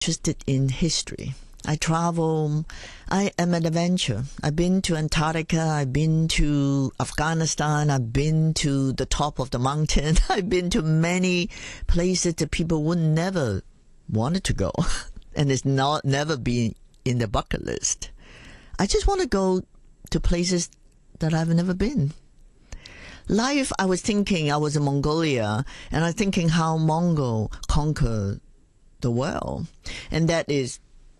interested in history. I travel. I am an adventurer. I've been to Antarctica. I've been to Afghanistan. I've been to the top of the mountain. I've been to many places that people would never wanted to go, and it's never been in the bucket list. I just want to go to places that I've never been. Life, I was thinking, I was in Mongolia, and I'm thinking how Mongol conquered the world, and that is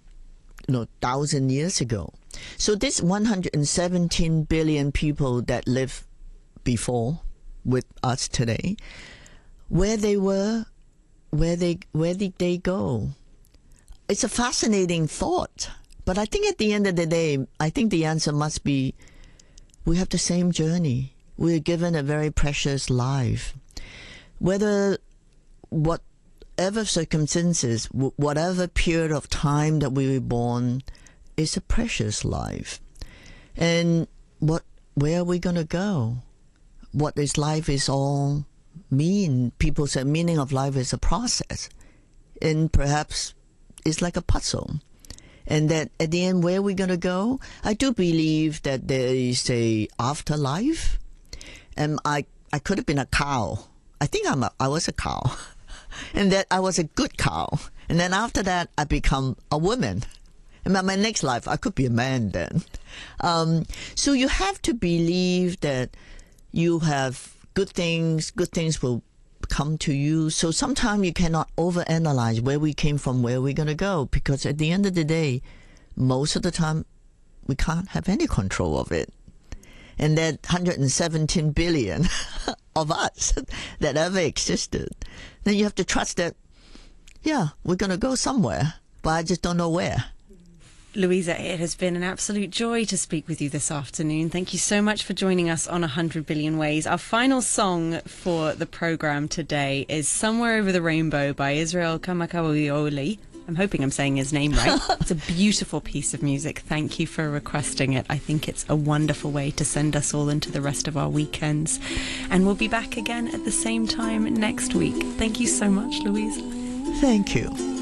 1,000 years ago. So this 117 billion people that live before with us today, where they were, where did they go? It's a fascinating thought, but I think at the end of the day, I think the answer must be we have the same journey. We're given a very precious life. Whether whatever circumstances, whatever period of time that we were born, is a precious life. And where are we going to go? What is life is all mean? People say meaning of life is a process. And perhaps it's like a puzzle. And that at the end, where are we going to go? I do believe that there is a afterlife. And I could have been a cow. I think I was a cow. And that I was a good cow. And then after that, I become a woman. And my next life, I could be a man then. So you have to believe that you have good things will come to you. So sometimes you cannot overanalyze where we came from, where we're going to go. Because at the end of the day, most of the time, we can't have any control of it. And that 117 billion of us that ever existed, then you have to trust that, yeah, we're going to go somewhere, but I just don't know where. Louisa, it has been an absolute joy to speak with you this afternoon. Thank you so much for joining us on 100 Billion Ways. Our final song for the programme today is Somewhere Over the Rainbow by Israel Kamakawioli. I'm hoping I'm saying his name right. It's a beautiful piece of music. Thank you for requesting it. I think it's a wonderful way to send us all into the rest of our weekends. And we'll be back again at the same time next week. Thank you so much, Louisa. Thank you.